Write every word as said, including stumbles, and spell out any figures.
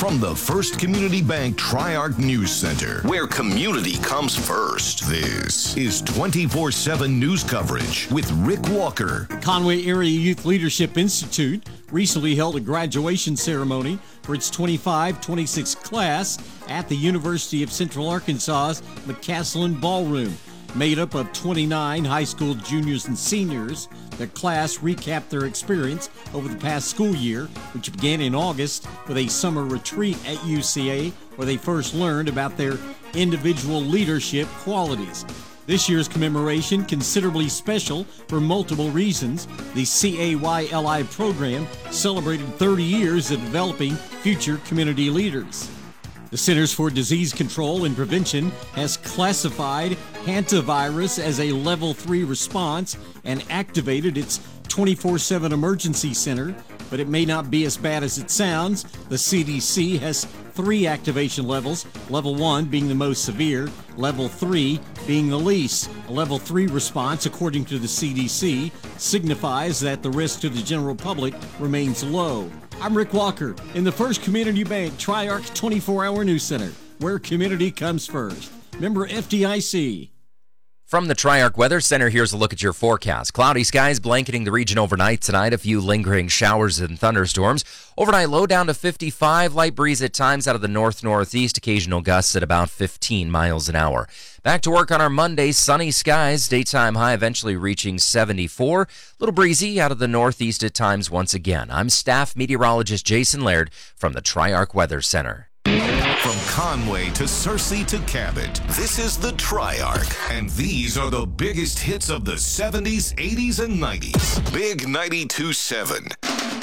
From the First Community Bank Tri-Arc News Center, where community comes first, this is twenty-four seven news coverage with Rick Walker. Conway Area Youth Leadership Institute recently held a graduation ceremony for its twenty-five twenty-six class at the University of Central Arkansas's McCaslin Ballroom. Made up of twenty-nine high school juniors and seniors, the class recapped their experience over the past school year, which began in August with a summer retreat at U C A, where they first learned about their individual leadership qualities. This year's commemoration, considerably special for multiple reasons. The C A Y L I program celebrated thirty years of developing future community leaders. The Centers for Disease Control and Prevention has classified hantavirus as a level three response and activated its twenty-four seven emergency center, but it may not be as bad as it sounds. The C D C has three activation levels, level one being the most severe, level three being the least. A level three response, according to the C D C, signifies that the risk to the general public remains low. I'm Rick Walker in the First Community Bank Tri-Arc twenty-four hour News Center, where community comes first. Member F D I C. From the Tri-Arc Weather Center, here's a look at your forecast. Cloudy skies blanketing the region overnight tonight. A few lingering showers and thunderstorms. Overnight low down to fifty-five. Light breeze at times out of the north-northeast. Occasional gusts at about fifteen miles an hour. Back to work on our Monday. Sunny skies. Daytime high eventually reaching seventy-four. Little breezy out of the northeast at times once again. I'm staff meteorologist Jason Laird from the Tri-Arc Weather Center. From Conway to Searcy to Cabot, this is the Tri-Arc, and these are the biggest hits of the seventies, eighties, and nineties. Big ninety-two point seven.